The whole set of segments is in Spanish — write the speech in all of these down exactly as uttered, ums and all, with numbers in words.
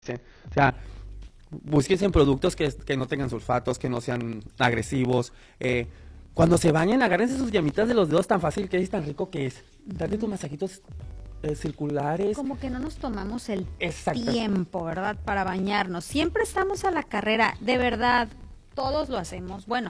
Sí. O sea, búsquense en productos que, que no tengan sulfatos, que no sean agresivos. Eh, cuando se bañen, agárrense sus llamitas de los dedos tan fácil que es, tan rico que es. Date tus masajitos eh, circulares. Como que no nos tomamos el Exacto. tiempo, ¿verdad? Para bañarnos. Siempre estamos a la carrera, de verdad, todos lo hacemos. Bueno,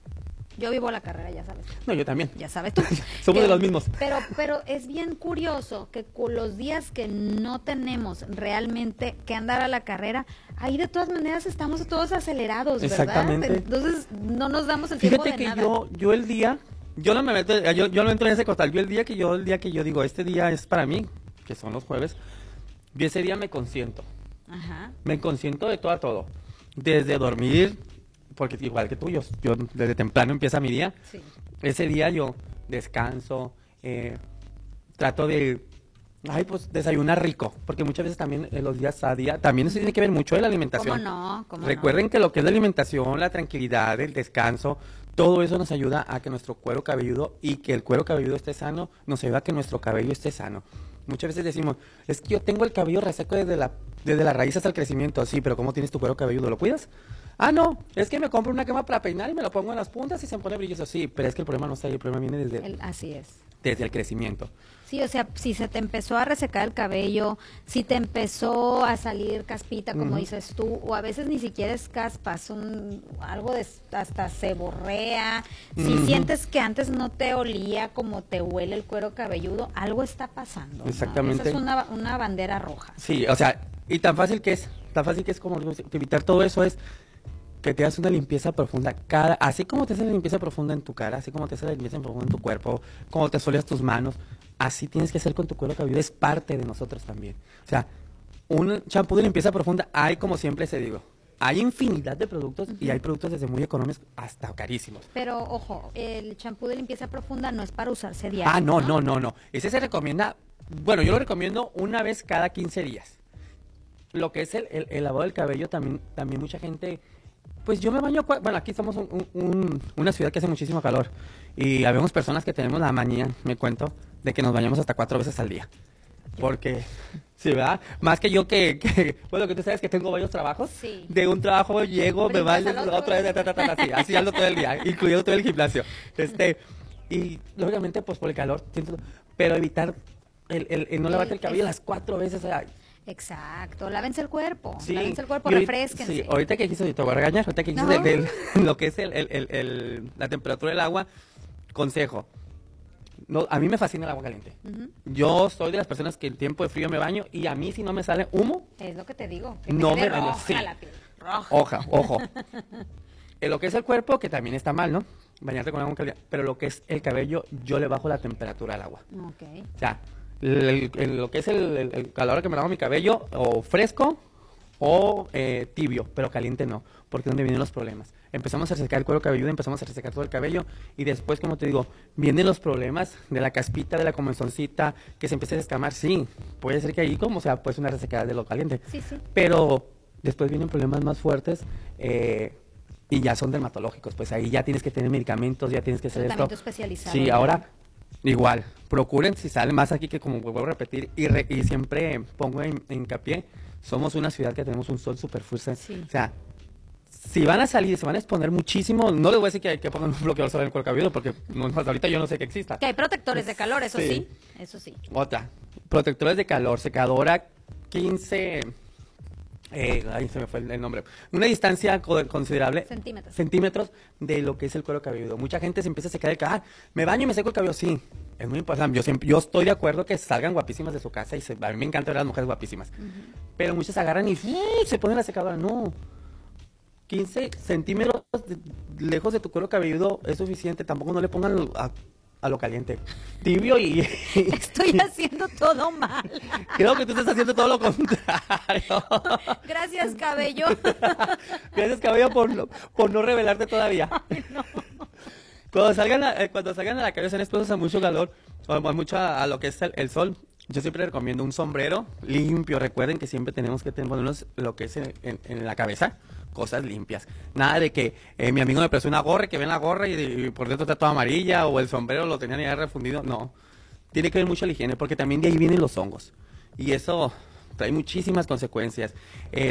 yo vivo la carrera, ya sabes. No, yo también. Ya sabes tú. Somos Que- de los mismos. Pero, pero es bien curioso que con los días que no tenemos realmente que andar a la carrera, ahí de todas maneras estamos todos acelerados, ¿verdad? Exactamente. Entonces no nos damos el tiempo Fíjate de que nada. yo, yo el día, yo no me meto, yo, yo no entro en ese costal. Yo el día que yo, el día que yo digo, este día es para mí, que son los jueves, yo ese día me consiento. Ajá. Me consiento de todo a todo. Desde dormir, porque igual que tú, yo, yo desde temprano empieza mi día. Sí. Ese día yo descanso, eh, trato de, ay, pues desayunar rico, porque muchas veces también en los días a día, también eso tiene que ver mucho de la alimentación. ¿Cómo no? ¿Cómo Recuerden que lo que es la alimentación, la tranquilidad, el descanso, todo eso nos ayuda a que nuestro cuero cabelludo y que el cuero cabelludo esté sano, nos ayuda a que nuestro cabello esté sano. Muchas veces decimos, es que yo tengo el cabello reseco desde la, desde la raíz hasta el crecimiento. Sí, pero ¿cómo tienes tu cuero cabelludo? ¿Lo cuidas? Ah, no, es que me compro una crema para peinar y me lo pongo en las puntas y se me pone brilloso. Sí, pero es que el problema no está ahí, el problema viene no? desde, El- así es. desde el crecimiento. Sí, o sea, si se te empezó a resecar el cabello, si te empezó a salir caspita, como Ujú. dices tú, o a veces ni siquiera es caspa, son algo de hasta se borrea. Si Ujú. sientes que antes no te olía como te huele el cuero cabelludo, algo está pasando, ¿no? Exactamente. Esa es una, una bandera roja. Sí, o sea, y tan fácil que es, tan fácil que es como digo, evitar todo eso es que te hagas una limpieza profunda, cada, así como te haces la limpieza profunda en tu cara, así como te haces la limpieza profunda en tu cuerpo, como te soleas tus manos, así tienes que hacer con tu cuero cabelludo, es parte de nosotros también. O sea, un champú de limpieza profunda, hay como siempre se digo, hay infinidad de productos y hay productos desde muy económicos hasta carísimos. Pero ojo, el champú de limpieza profunda no es para usarse diario. Ah, no, no, no, no. Ese se recomienda, bueno, yo lo recomiendo una vez cada quince días. Lo que es el, el, el lavado del cabello, también, también mucha gente, pues yo me baño, cua- bueno, aquí estamos un, un- un- una ciudad que hace muchísimo calor y habemos personas que tenemos la manía, me cuento, de que nos bañamos hasta cuatro veces al día. Porque, sí, ¿verdad? Más que yo que, que, bueno, que tú sabes que tengo varios trabajos. Sí. De un trabajo llego, me Brincas baño, al otro. otra vez, ta, ta, ta, ta, así, así ando todo el día, incluyendo todo el gimnasio. Este, y lógicamente, pues por el calor, siento- pero evitar el, el, el no lavarte el cabello las cuatro veces. O sea, Exacto, lávense el cuerpo, sí. lávense el cuerpo, Y ahorita- refresquense. Sí, ahorita que dijiste, te voy a regañar, ahorita que dijiste No. del- del- lo que es el, el, el, el- la temperatura del agua, consejo. No, a mí me fascina el agua caliente. Ujú. Yo soy de las personas que en tiempo de frío me baño y a mí si no me sale humo, Es lo que te digo. Que No te quede me baño, roja sí. la piel. Roja. hoja, ojo. En lo que es el cuerpo, que también está mal, ¿no? Bañarte con agua caliente. Pero lo que es el cabello, yo le bajo la temperatura al agua. Ok. O sea, el- el- lo que es el, el- el calor que me lavo mi cabello, o fresco o eh, tibio, pero caliente no, porque es donde vienen los problemas. Empezamos a resecar el cuero cabelludo, empezamos a resecar todo el cabello y después, como te digo, vienen los problemas de la caspita, de la comenzoncita, que se empieza a descamar. Sí, puede ser que ahí como sea, pues una resecada de lo caliente. Sí, sí. Pero después vienen problemas más fuertes eh, y ya son dermatológicos. Pues ahí ya tienes que tener medicamentos, ya tienes que hacer esto. Tratamiento especializado. Sí, ya. ahora igual, procuren si sale más aquí que como vuelvo a repetir y, re- y siempre pongo en, hincapié, somos una ciudad que tenemos un sol super full. Sí. O sea, si van a salir, se van a exponer muchísimo, no les voy a decir que hay que poner un bloqueador solar en el cuero cabelludo porque no, hasta ahorita yo no sé que exista. Que hay protectores de calor, eso Sí. sí. Eso sí. Otra, protectores de calor, secadora quince, eh, ahí se me fue el, el nombre, una distancia co- considerable, Centímetros. centímetros de lo que es el cuero cabelludo. Mucha gente se empieza a secar el cabello, ah, me baño y me seco el cabello, sí, es muy importante. Yo siempre, yo estoy de acuerdo que salgan guapísimas de su casa y se, a mí me encanta ver a las mujeres guapísimas, pero muchas agarran y ¡uh! Se ponen la secadora, no. quince centímetros de- lejos de tu cuero cabelludo es suficiente, tampoco no le pongan lo- a, a lo caliente, tibio y... Estoy haciendo todo mal. Creo que tú estás haciendo todo lo contrario. Gracias, cabello. Gracias, cabello, por no, por no revelarte todavía. Cuando salgan a, eh, cuando salgan a la calle, sean expuestos a mucho calor, o a, mucho a, a lo que es el, el sol, yo siempre recomiendo un sombrero limpio. Recuerden que siempre tenemos que tener ponernos lo que es en, en- en la cabeza, cosas limpias. Nada de que eh, mi amigo me prestó una gorra, y que ven la gorra y, y por dentro está toda amarilla, o el sombrero lo tenían ya refundido. No, tiene que ver mucho la higiene, porque también de ahí vienen los hongos. Y eso, trae muchísimas consecuencias. Eh,